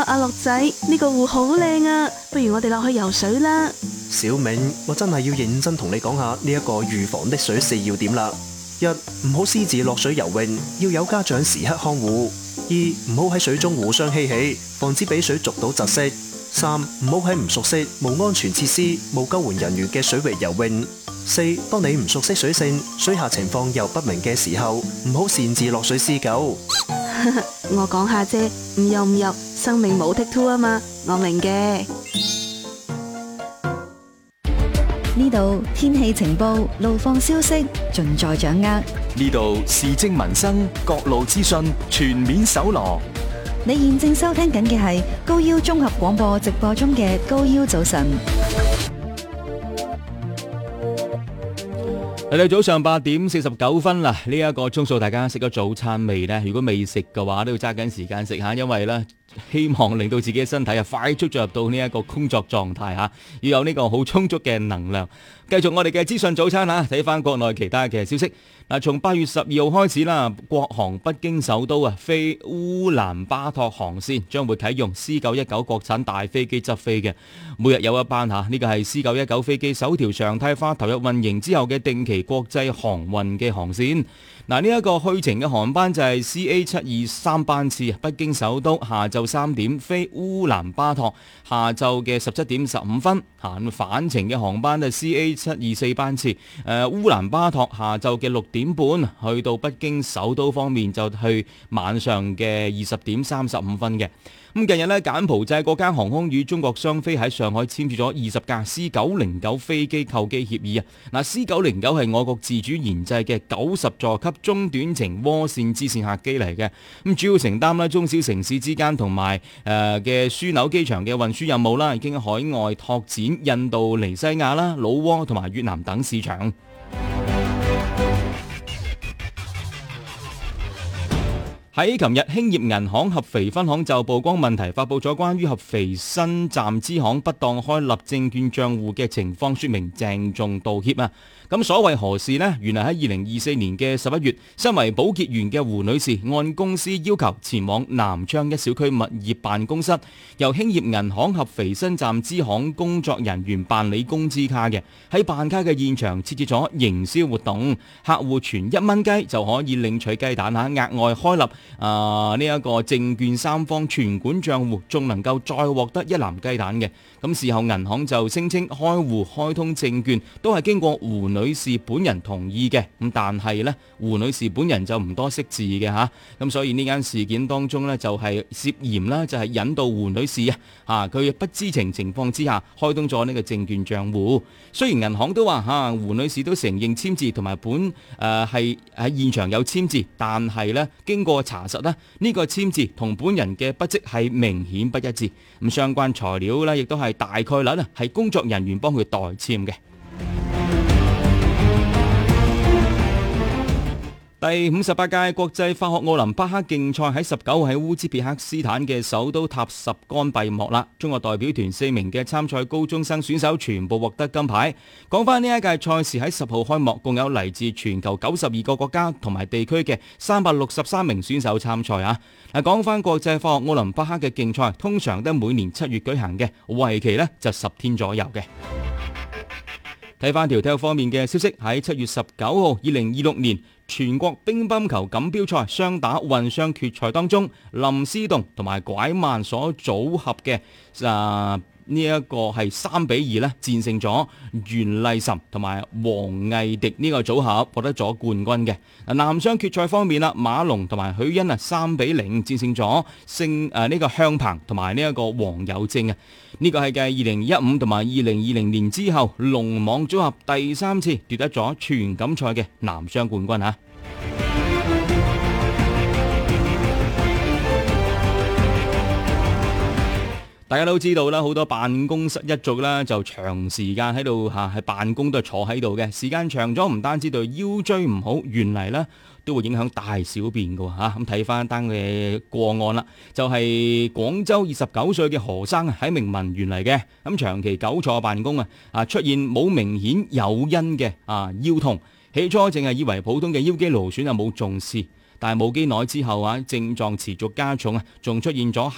阿樂仔，呢個湖好靚啊，不如我哋落去游水啦。 小明，我真係要認真同你講下呢一個預防的水4要點啦。一、唔好私自落水游泳，要有家長時刻看護。二、唔好喺水中互相嬉戲，防止俾水逐到窒息。三、唔好喺唔熟悉、冇安全設施、冇救援人員嘅水域游泳。四、當你唔熟悉水性、水下情況又不明嘅時候，唔好擅自落水施救。 我講下啫，唔入，生命冇 take two 啊嘛，我明嘅。 呢度天氣情報、路況消息盡在掌握。 呢度時政民生、各路資訊全面搜羅。 你現正收聽緊嘅係高腰綜合廣播直播中嘅高腰早晨。 嚟到早上8點49分啦，呢一個鐘數大家食咗早餐未呢？如果未食嘅話，都要揸緊時間食下，因為呢，希望令到自己嘅身體快速進入到呢一個工作狀態吓，要有呢個好充足嘅能量。繼續我哋嘅資訊早餐吓，睇翻國內其他嘅消息。嗱，從8月12號開始啦，國航北京首都飛烏蘭巴托航線將會啟用 C919 國產大飛機執飛嘅，每日有一班吓，呢個係 C919 飛機首條常態化投入運營之後嘅定期國際航運嘅航線。嗱，呢一個去程嘅航班就係 CA723 班次，北京首都下晝3點飛烏蘭巴托，下晝嘅17點15分。返程嘅航班係 CA724 班次，烏蘭巴托下晝嘅6點半，去到北京首都方面就去晚上嘅20點35分嘅。咁近日呢，柬埔寨國家航空與中國商飛喺上海簽署咗20架 C909 飛機購機協議啊！嗱，C909 係我國自主研製嘅90座級中短程渦扇支線客機嚟嘅，咁主要承擔中小城市之間同埋嘅樞紐機場嘅運輸任務啦，已經喺海外拓展印度尼西亞啦、老撾同埋越南等市場。喺琴日，興業銀行合肥分行就曝光問題發佈咗關於合肥新站支行不當開立證券帳戶嘅情況說明，鄭重道歉啊！咁所謂何事呢？原來喺2024年嘅11月，身為保潔員嘅胡女士按公司要求前往南昌一小區物業辦公室，由興業銀行合肥新站支行工作人員辦理工資卡嘅。喺辦卡嘅現場設置咗營銷活動，客戶存1蚊雞就可以領取雞蛋嚇，額外開立呢一個證券三方存款帳戶，仲能夠再獲得1籃雞蛋嘅。咁事後銀行就聲稱開戶開通證券都係經過胡女士本人同意嘅，咁但係呢，胡女士本人就唔多識字嘅嚇，咁所以呢間事件當中呢，就係涉嫌啦，就係引導胡女士佢不知情況之下開通咗呢個證券帳戶。雖然銀行都話胡女士都承認簽字同埋係喺現場有簽字，但係呢，經過查實呢，呢個簽字同本人嘅筆跡係明顯不一致，咁相關材料呢，亦都係大概率係工作人員幫佢代簽嘅。第58屆國際化學奧林匹克競賽喺19號喺烏茲別克斯坦嘅首都塔什干閉幕啦。中國代表團4名嘅參賽高中生選手全部獲得金牌。講翻呢一屆賽事喺10號開幕，共有嚟自全球92個國家同埋地區嘅363名選手參賽啊。嗱，講翻國際化學奧林匹克嘅競賽，通常都每年7月舉行嘅，為期呢就10天左右嘅。睇翻條體育方面嘅消息，喺7月19號2026年全國乒乓球錦標賽雙打混雙決賽當中，林思棟同埋拐萬所組合嘅呢一個係3-2咧戰勝咗袁麗岑同埋王藝迪呢個組合，獲得咗冠軍嘅。男雙決賽方面啦，馬龍同埋許昕3-0戰勝咗呢個向鵬同埋呢一個黃有正啊。呢個係繼2015同埋2020年之後，龍網組合第3次奪得咗全錦賽嘅男雙冠軍啊。大家都知道啦，好多辦公室一族啦，就長時間喺度喺辦公都係坐喺度嘅，時間長咗唔單止對腰椎唔好，原嚟呢都會影響大小便㗎吓。咁睇翻一單嘅個案啦，就係廣州29歲嘅何生係一名文員嚟嘅，咁長期久坐辦公出現冇明顯誘因嘅腰痛，起初淨係以為普通嘅腰肌勞損，冇重視。但係冇幾耐之後症狀持續加重仲出現咗